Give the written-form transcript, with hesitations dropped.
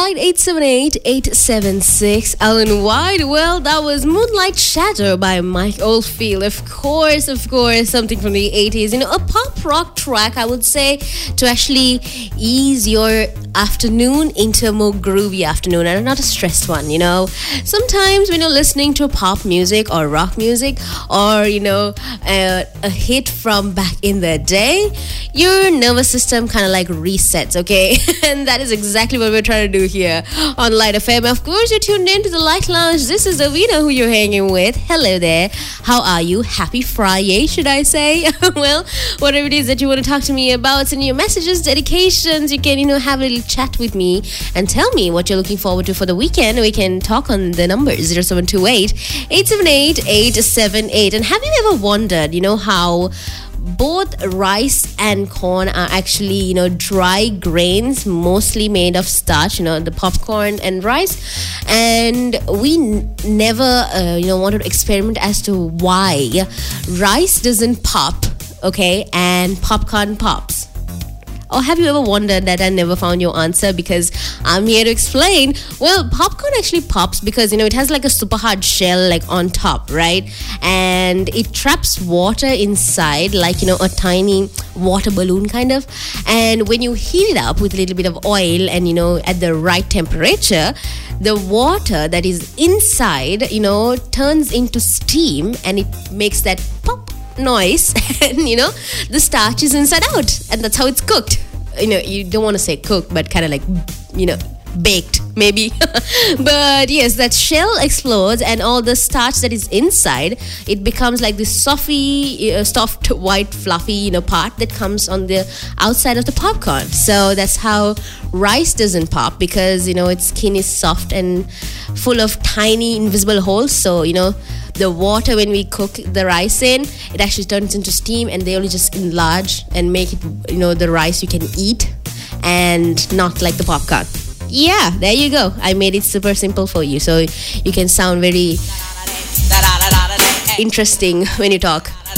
Moonlight 878-876. Alan White. Well, that was Moonlight Shadow by Mike Oldfield. Of course, something from the 80s. You know, a pop rock track, I would say, to actually ease your afternoon into a more groovy afternoon and not a stressed one, you know. Sometimes when you're listening to pop music or rock music or, you know, a hit from back in the day, your nervous system kind of like resets, okay? And that is exactly what we're trying to do here on Light FM. Of course, you're tuned in to the Light Lounge. This is Davina who you're hanging with. Hello there. How are you? Happy Friday, should I say? Well, whatever it is that you want to talk to me about, send your messages, dedications. You can, you know, have a little chat with me and tell me what you're looking forward to for the weekend. We can talk on the number 0728-878-878. And have you ever wondered, you know, how both rice and corn are actually, you know, dry grains, mostly made of starch, you know, the popcorn and rice. And we never, you know, wanted to experiment as to why rice doesn't pop, okay, and popcorn pops. Or have you ever wondered that I never found your answer? Because I'm here to explain. Well, popcorn actually pops because, you know, it has like a super hard shell like on top, right? And it traps water inside like, you know, a tiny water balloon kind of. And when you heat it up with a little bit of oil and, you know, at the right temperature, the water that is inside, you know, turns into steam and it makes that pop noise, and you know, the starch is inside out, and that's how it's cooked. You know, you don't want to say cooked, but kind of like, you know, baked maybe. But yes, that shell explodes and all the starch that is inside, it becomes like this soft white fluffy, you know, part that comes on the outside of the popcorn. So that's how rice doesn't pop, because, you know, its skin is soft and full of tiny invisible holes. So, you know, the water, when we cook the rice in, it actually turns into steam, and they only just enlarge and make it, you know, the rice you can eat and not like the popcorn. Yeah, there you go. I made it super simple for you, so you can sound very interesting when you talk.